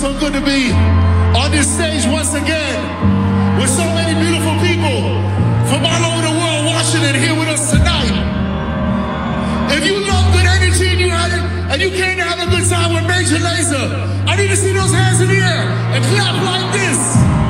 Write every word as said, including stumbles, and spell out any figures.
so good to be on this stage once again with so many beautiful people from all over the world watching and here with us tonight. If you love good energy and you had it, and you came to have a good time with Major Lazer, I need to see those hands in the air and clap like this.